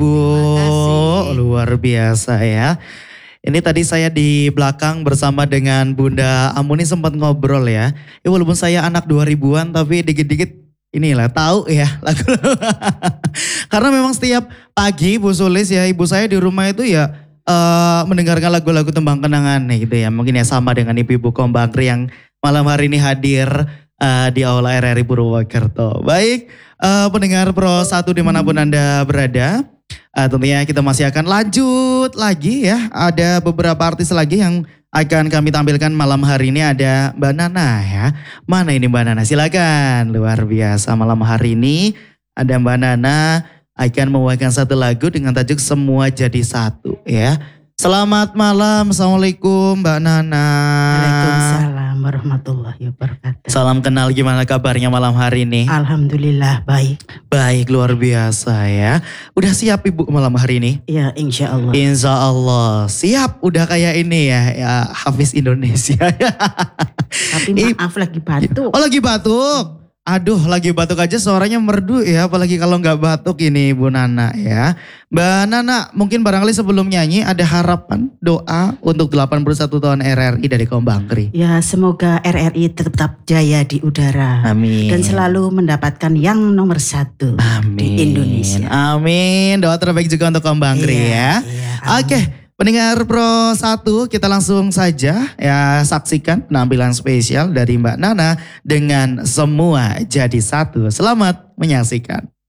Ibu. Makasih. Luar biasa ya. Ini tadi saya di belakang bersama dengan Bunda Amuni sempat ngobrol ya. Ya walaupun saya anak 2000-an tapi dikit-dikit inilah tahu ya lagu. Karena memang setiap pagi Bu Sulis ya, ibu saya di rumah itu ya mendengarkan lagu-lagu tembang kenangan gitu ya. Mungkin ya sama dengan ibu-ibu Kombangri yang malam hari ini hadir di Aula RRI Purwokerto. Baik, pendengar Pro 1 dimanapun Anda berada. Tentunya kita masih akan lanjut lagi ya. Ada beberapa artis lagi yang akan kami tampilkan malam hari ini. Ada Mbak Nana ya. Mana ini Mbak Nana? Silakan. Luar biasa malam hari ini ada Mbak Nana akan membawakan satu lagu dengan tajuk Semua Jadi Satu ya. Selamat malam, Assalamualaikum Mbak Nana. Waalaikumsalam warahmatullahi wabarakatuh. Salam kenal, gimana kabarnya malam hari ini? Alhamdulillah baik. Baik, luar biasa ya. Udah siap Ibu malam hari ini? Ya insya Allah. Insya Allah. Siap, udah kayak ini ya Hafiz Indonesia. Tapi maaf lagi batuk. Oh lagi batuk? Aduh lagi batuk aja suaranya merdu ya. Apalagi kalau nggak batuk ini Bu Nana ya. Mbak Nana mungkin barangkali sebelum nyanyi ada harapan doa untuk 81 tahun RRI dari Kombangri. Ya semoga RRI tetap jaya di udara. Amin. Dan selalu mendapatkan yang nomor 1 di Indonesia. Amin. Doa terbaik juga untuk Kombangri ya. Iya, Oke. Pendengar Pro 1 kita langsung saja ya saksikan penampilan spesial dari Mbak Nana dengan Semua Jadi Satu. Selamat menyaksikan.